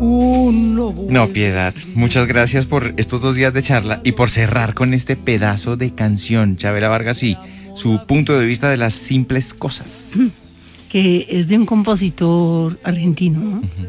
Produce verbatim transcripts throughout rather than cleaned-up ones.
No, Piedad, muchas gracias por estos dos días de charla y por cerrar con este pedazo de canción. Chavela Vargas y su punto de vista de las simples cosas. Que es de un compositor argentino, ¿no? Uh-huh.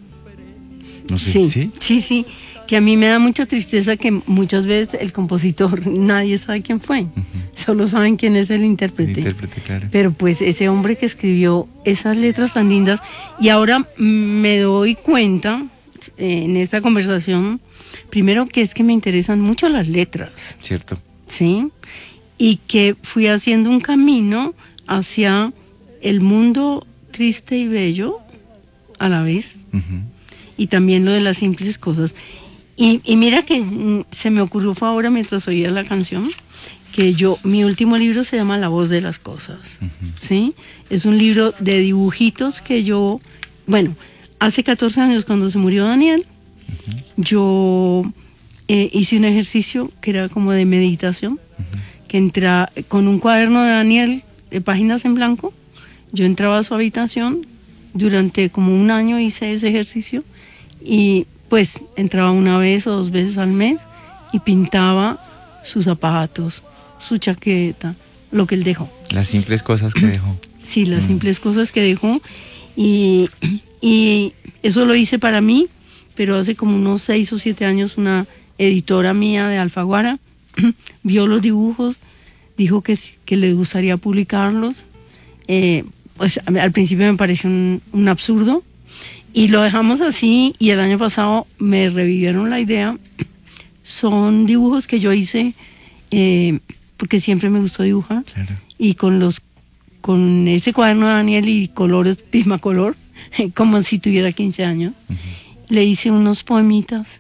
No sé, sí, ¿sí? Sí, sí, que a mí me da mucha tristeza que muchas veces el compositor, nadie sabe quién fue, uh-huh. Solo saben quién es el intérprete. El intérprete, claro. Pero pues ese hombre que escribió esas letras tan lindas, y ahora me doy cuenta eh, en esta conversación, primero que es que me interesan mucho las letras. Cierto. Sí, y que fui haciendo un camino hacia el mundo triste y bello a la vez, uh-huh. Y también lo de las simples cosas. Y, y mira que mm, se me ocurrió fue ahora mientras oía la canción, que yo, mi último libro se llama La voz de las cosas, uh-huh. ¿Sí? Es un libro de dibujitos que yo, bueno, hace catorce años cuando se murió Daniel, uh-huh. Yo eh, hice un ejercicio que era como de meditación, uh-huh. Que entra con un cuaderno de Daniel de páginas en blanco. Yo entraba a su habitación, durante como un año hice ese ejercicio y pues entraba una vez o dos veces al mes y pintaba sus zapatos, su chaqueta, lo que él dejó. Las simples cosas que dejó. Sí, las mm. simples cosas que dejó y, y eso lo hice para mí, pero hace como unos seis o siete años una editora mía de Alfaguara vio los dibujos, dijo que, que le gustaría publicarlos. Eh, pues al principio me pareció un, un absurdo y lo dejamos así y el año pasado me revivieron la idea. Son dibujos que yo hice eh, porque siempre me gustó dibujar, claro. Y con los con ese cuaderno de Daniel y colores Prismacolor, como si tuviera quince años, uh-huh. Le hice unos poemitas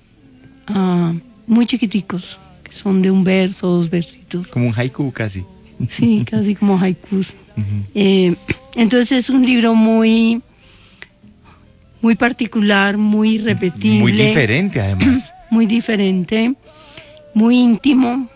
uh, muy chiquiticos, que son de un verso, dos versitos. Como un haiku casi. Sí, casi como haikus. Uh-huh. Eh, entonces es un libro muy, muy particular, muy repetible. Muy diferente además. Muy diferente, muy íntimo,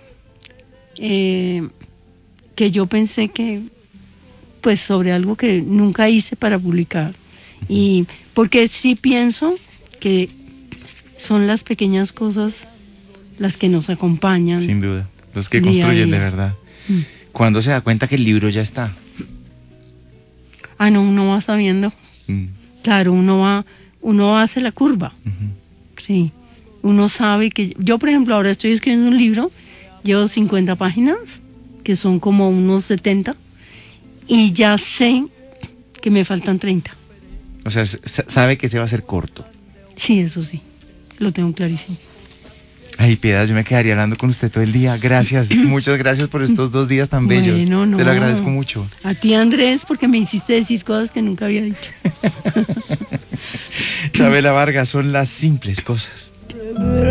eh, que yo pensé que, pues sobre algo que nunca hice para publicar. Uh-huh. Y porque sí pienso que son las pequeñas cosas las que nos acompañan. Sin duda, los que construyen de verdad. Mm. ¿Cuándo se da cuenta que el libro ya está? Ah, no, uno va sabiendo. Mm. Claro, uno va, uno hace la curva. Uh-huh. Sí, uno sabe que... Yo, por ejemplo, ahora estoy escribiendo un libro, llevo cincuenta páginas, que son como unos setenta, y ya sé que me faltan treinta. O sea, sabe que se va a hacer corto. Sí, eso sí, lo tengo clarísimo. Ay, Piedad, yo me quedaría hablando con usted todo el día. Gracias, muchas gracias por estos dos días tan bellos. Bueno, no. Te lo agradezco mucho. A ti, Andrés, porque me hiciste decir cosas que nunca había dicho. Chavela Vargas, son las simples cosas.